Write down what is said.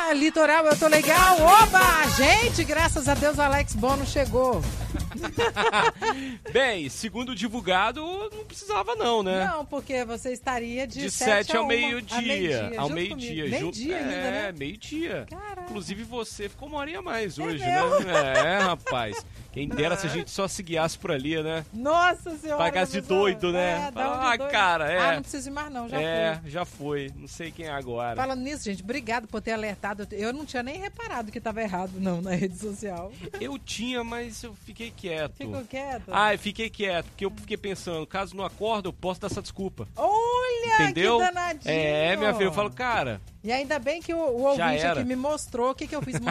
Litoral, eu tô legal. Oba! Gente, graças a Deus o Alex Bono chegou. Bem, segundo divulgado, não precisava não, né? Não, porque você estaria de 7 ao 1 meio-dia. Ao junto meio-dia. comigo. Meio-dia ainda, né? Meio-dia. Caraca. Inclusive você ficou uma horinha a mais hoje, mesmo? né? Rapaz. Quem dera se a gente só se guiasse por ali, né? Nossa senhora. Pagasse de doido, né? Dá de doido. Cara, não preciso ir mais não, já foi. Já foi. Não sei quem é agora. Falando nisso, gente, obrigado por ter alertado. Eu não tinha nem reparado que estava errado, não, na rede social. Eu tinha, mas eu fiquei quieto. Ficou quieto? Eu fiquei quieto, porque eu fiquei pensando, caso não acordo, eu posso dar essa desculpa. Olha, entendeu? Que danadinho. Minha filha, eu falo, cara... E ainda bem que o ouvinte aqui me mostrou o que eu fiz.